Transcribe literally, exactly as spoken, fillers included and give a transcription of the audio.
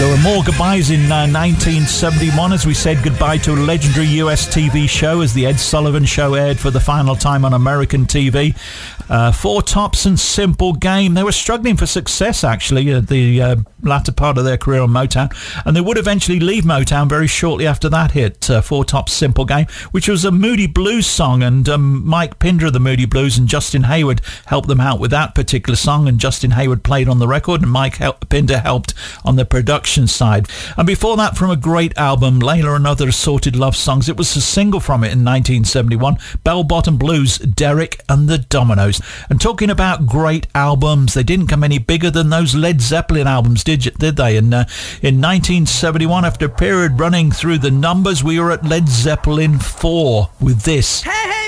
There were more goodbyes in uh, nineteen seventy-one as we said goodbye to a legendary U S T V show as the Ed Sullivan Show aired for the final time on American T V. Uh, Four Tops and Simple Game. They were struggling for success, actually, at the uh, latter part of their career on Motown, and they would eventually leave Motown very shortly after that hit, uh, Four Tops, Simple Game, which was a Moody Blues song, and um, Mike Pinder of the Moody Blues and Justin Hayward helped them out with that particular song, and Justin Hayward played on the record, and Mike Hel- Pinder helped on the production side. And before that, from a great album, Layla and Other Assorted Love Songs, it was a single from it in nineteen seventy-one, Bell Bottom Blues, Derek and the Dominoes. And talking about great albums, they didn't come any bigger than those Led Zeppelin albums, did, you, did they? And uh, in nineteen seventy-one, after a period running through the numbers, we were at Led Zeppelin four with this. Hey, hey!